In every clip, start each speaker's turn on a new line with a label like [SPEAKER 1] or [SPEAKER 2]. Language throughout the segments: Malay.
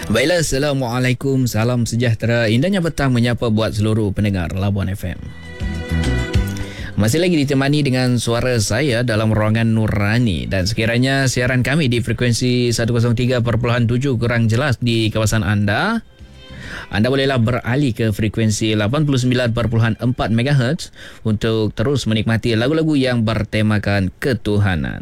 [SPEAKER 1] Baiklah, Assalamualaikum, salam sejahtera. Indahnya petang menyapa buat seluruh pendengar Labuan FM. Masih lagi ditemani dengan suara saya dalam ruangan Nurani, dan sekiranya siaran kami di frekuensi 103.7 kurang jelas di kawasan anda bolehlah beralih ke frekuensi 89.4 MHz untuk terus menikmati lagu-lagu yang bertemakan ketuhanan.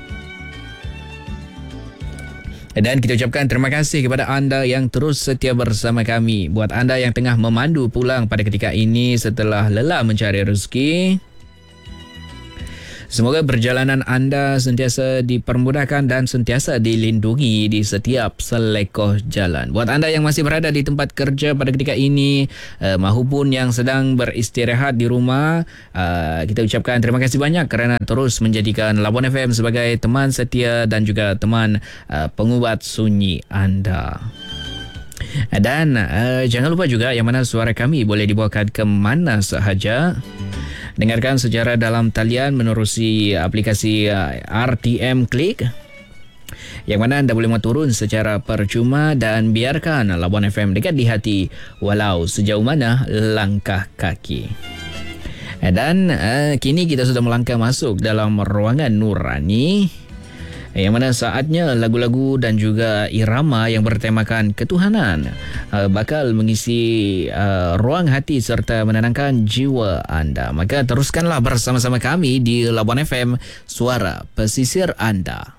[SPEAKER 1] Dan kita ucapkan terima kasih kepada anda yang terus setia bersama kami. Buat anda yang tengah memandu pulang pada ketika ini setelah lelah mencari rezeki, semoga perjalanan anda sentiasa dipermudahkan dan sentiasa dilindungi di setiap selekoh jalan. Buat anda yang masih berada di tempat kerja pada ketika ini, mahupun yang sedang beristirahat di rumah, kita ucapkan terima kasih banyak kerana terus menjadikan Labuan FM sebagai teman setia dan juga teman pengubat sunyi anda. Dan jangan lupa juga yang mana suara kami boleh dibawakan ke mana sahaja. Dengarkan secara dalam talian menerusi aplikasi RTM Klik, yang mana anda boleh turun secara percuma dan biarkan Labuan FM dekat di hati walau sejauh mana langkah kaki. Dan kini kita sudah melangkah masuk dalam ruangan Nurani, yang mana saatnya lagu-lagu dan juga irama yang bertemakan ketuhanan bakal mengisi ruang hati serta menenangkan jiwa anda. Maka teruskanlah bersama-sama kami di Labuan FM, suara pesisir anda.